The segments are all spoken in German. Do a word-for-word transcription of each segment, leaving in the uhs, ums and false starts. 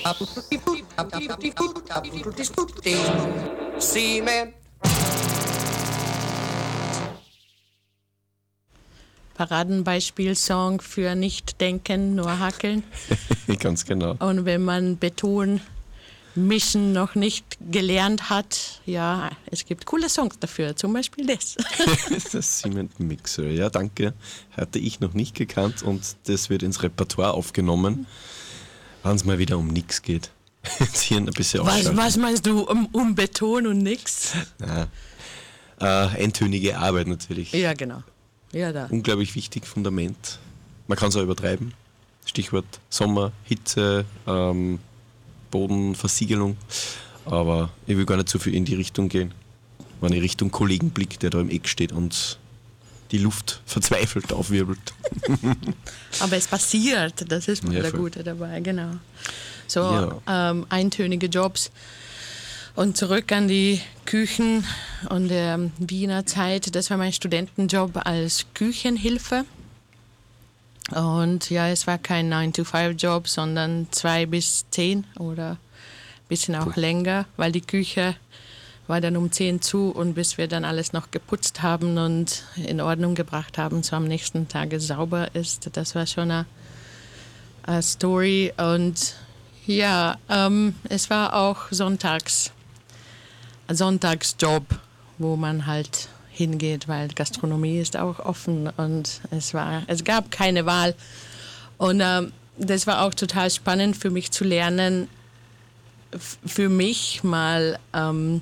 Cement. Paradenbeispielsong für nicht denken, nur hackeln. Ganz genau. Und wenn man Beton mischen noch nicht gelernt hat, ja, es gibt coole Songs dafür, zum Beispiel das. Das Cement Mixer, ja, danke. Hatte ich noch nicht gekannt und das wird ins Repertoire aufgenommen, wenn es mal wieder um nix geht. Jetzt hier ein bisschen was, was meinst du, um, um Beton und nix? Ja. Äh, eintönige Arbeit natürlich. Ja, genau. Ja, da. Unglaublich wichtig, Fundament. Man kann es auch übertreiben. Stichwort Sommer, Hitze, ähm, Bodenversiegelung. Aber ich will gar nicht so viel in die Richtung gehen. Wenn ich Richtung Kollegen blicke, der da im Eck steht und die Luft verzweifelt aufwirbelt. Aber es passiert, das ist mal Ja, der voll. Gute dabei, genau. So Ja. ähm, eintönige Jobs. Und zurück an die Küchen und der Wiener Zeit. Das war mein Studentenjob als Küchenhilfe. Und ja, es war kein nine to five Job, sondern zwei bis zehn oder ein bisschen auch länger, weil die Küche war dann um zehn zu und bis wir dann alles noch geputzt haben und in Ordnung gebracht haben, so am nächsten Tag sauber ist. Das war schon eine, eine Story. Und ja, ähm, es war auch sonntags. Sonntagsjob, wo man halt hingeht, weil Gastronomie ist auch offen und es war, es gab keine Wahl. Und ähm, das war auch total spannend für mich zu lernen, f- für mich mal ähm,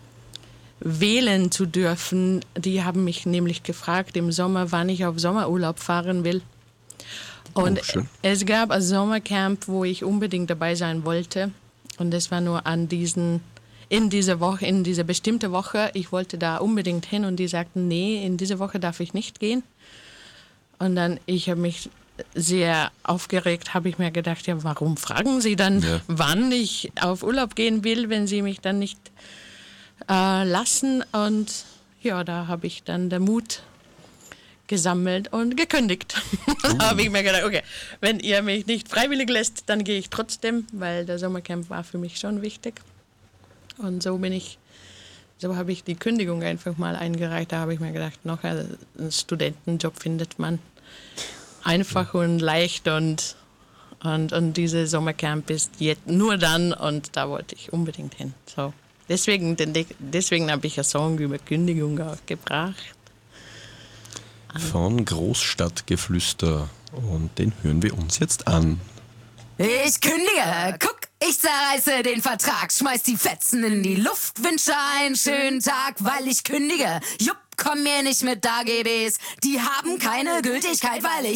wählen zu dürfen. Die haben mich nämlich gefragt im Sommer, wann ich auf Sommerurlaub fahren will. Und Oh, schön. es gab ein Sommercamp, wo ich unbedingt dabei sein wollte. Und das war nur an diesen in dieser Woche, in dieser bestimmte Woche, ich wollte da unbedingt hin und die sagten, nee, in diese Woche darf ich nicht gehen. Und dann, ich habe mich sehr aufgeregt, habe ich mir gedacht, ja, warum fragen Sie dann, Ja. wann ich auf Urlaub gehen will, wenn Sie mich dann nicht äh, lassen? Und ja, da habe ich dann den Mut gesammelt und gekündigt. Da habe ich mir gedacht, okay, wenn ihr mich nicht freiwillig lässt, dann gehe ich trotzdem, weil der Sommercamp war für mich schon wichtig. Und so bin ich, so habe ich die Kündigung einfach mal eingereicht. Da habe ich mir gedacht, noch einen Studentenjob findet man einfach und leicht und, und, und diese Sommercamp ist jetzt nur dann und da wollte ich unbedingt hin. So. Deswegen, deswegen habe ich einen Song über Kündigung auch gebracht. Von Großstadtgeflüster und den hören wir uns jetzt an. Ich kündige, guck, ich zerreiße den Vertrag, schmeiß die Fetzen in die Luft, wünsche einen schönen Tag, weil ich kündige. Jupp, komm mir nicht mit A G Bs, die haben keine Gültigkeit, weil ich